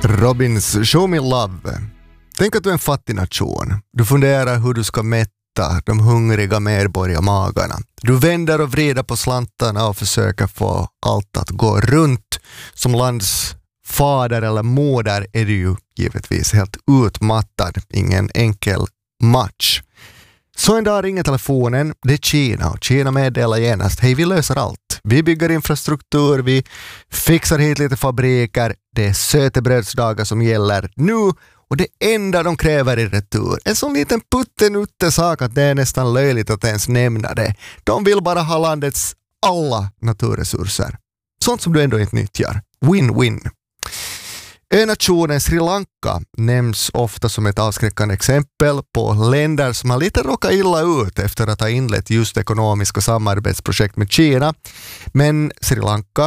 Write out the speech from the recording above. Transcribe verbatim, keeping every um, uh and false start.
Robins Show Me Love. Tänk att du är en fattig nation. Du funderar hur du ska mätta de hungriga medborgarmagarna. Du vänder och vrider på slantarna och försöker få allt att gå runt. Som landsfader eller moder är du ju givetvis helt utmattad. Ingen enkel match. Så en dag ringer telefonen, det är Kina och Kina meddelar genast, hej vi löser allt. Vi bygger infrastruktur, vi fixar hit lite fabriker, det är sötebrödsdagar som gäller nu och det enda de kräver i retur, en sån liten puttenutte sak att det är nästan löjligt att ens nämna det. De vill bara ha landets alla naturresurser. Sånt som du ändå inte nyttjar. Win-win. Önationen Sri Lanka nämns ofta som ett avskräckande exempel på länder som har lite råkat illa ut efter att ha inlett just ekonomiska samarbetsprojekt med Kina. Men Sri Lanka